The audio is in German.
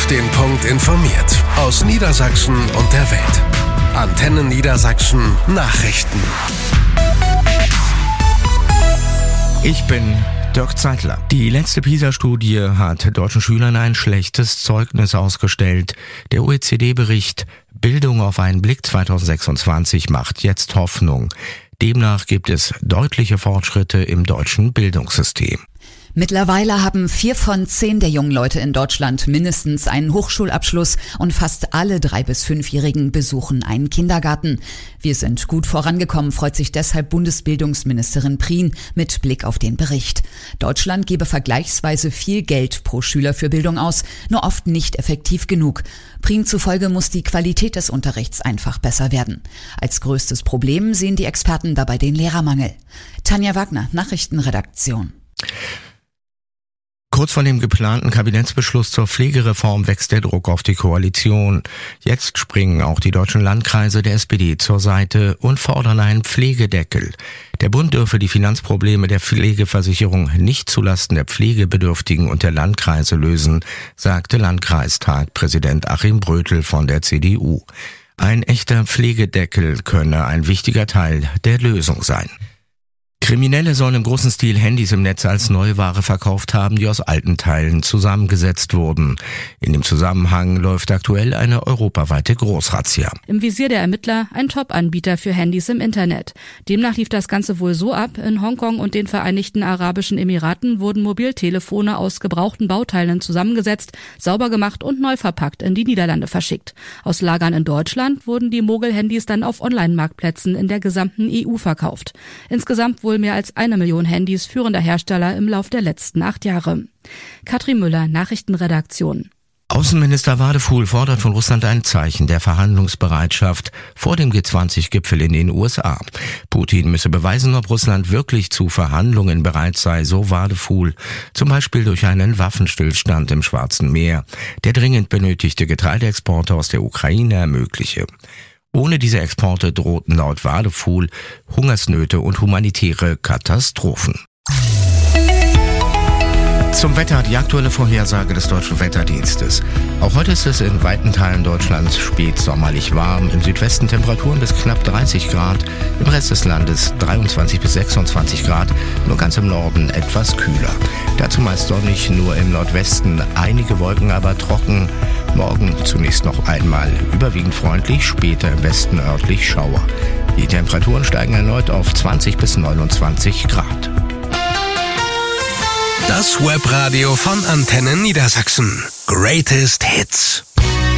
den Punkt informiert. Aus Niedersachsen und der Welt. Antenne Niedersachsen Nachrichten. Ich bin Dirk Zeitler. Die letzte PISA-Studie hat deutschen Schülern ein schlechtes Zeugnis ausgestellt. Der OECD-Bericht Bildung auf einen Blick 2026 macht jetzt Hoffnung. Demnach gibt es deutliche Fortschritte im deutschen Bildungssystem. Mittlerweile haben 4 von 10 der jungen Leute in Deutschland mindestens einen Hochschulabschluss und fast alle 3- bis 5-Jährigen besuchen einen Kindergarten. Wir sind gut vorangekommen, freut sich deshalb Bundesbildungsministerin Prien mit Blick auf den Bericht. Deutschland gebe vergleichsweise viel Geld pro Schüler für Bildung aus, nur oft nicht effektiv genug. Prien zufolge muss die Qualität des Unterrichts einfach besser werden. Als größtes Problem sehen die Experten dabei den Lehrermangel. Tanja Wagner, Nachrichtenredaktion. Kurz vor dem geplanten Kabinettsbeschluss zur Pflegereform wächst der Druck auf die Koalition. Jetzt springen auch die deutschen Landkreise der SPD zur Seite und fordern einen Pflegedeckel. Der Bund dürfe die Finanzprobleme der Pflegeversicherung nicht zulasten der Pflegebedürftigen und der Landkreise lösen, sagte Landkreistagpräsident Achim Brötel von der CDU. Ein echter Pflegedeckel könne ein wichtiger Teil der Lösung sein. Kriminelle sollen im großen Stil Handys im Netz als Neuware verkauft haben, die aus alten Teilen zusammengesetzt wurden. In dem Zusammenhang läuft aktuell eine europaweite Großrazzia. Im Visier der Ermittler ein Top-Anbieter für Handys im Internet. Demnach lief das Ganze wohl so ab: In Hongkong und den Vereinigten Arabischen Emiraten wurden Mobiltelefone aus gebrauchten Bauteilen zusammengesetzt, sauber gemacht und neu verpackt in die Niederlande verschickt. Aus Lagern in Deutschland wurden die Mogel-Handys dann auf Online-Marktplätzen in der gesamten EU verkauft. Insgesamt wohl mehr als 1 Million Handys führender Hersteller im Lauf der letzten 8 Jahre. Katrin Müller, Nachrichtenredaktion. Außenminister Wadefuhl fordert von Russland ein Zeichen der Verhandlungsbereitschaft vor dem G20-Gipfel in den USA. Putin müsse beweisen, ob Russland wirklich zu Verhandlungen bereit sei, so Wadefuhl. Zum Beispiel durch einen Waffenstillstand im Schwarzen Meer, der dringend benötigte Getreideexporte aus der Ukraine ermögliche. Ohne diese Exporte drohten laut Wadefuhl Hungersnöte und humanitäre Katastrophen. Zum Wetter die aktuelle Vorhersage des Deutschen Wetterdienstes. Auch heute ist es in weiten Teilen Deutschlands spätsommerlich warm. Im Südwesten Temperaturen bis knapp 30 Grad, im Rest des Landes 23 bis 26 Grad, nur ganz im Norden etwas kühler. Dazu meist sonnig, nur im Nordwesten einige Wolken, aber trocken. Morgen zunächst noch einmal überwiegend freundlich, später im Westen örtlich Schauer. Die Temperaturen steigen erneut auf 20 bis 29 Grad. Das Webradio von Antenne Niedersachsen. Greatest Hits.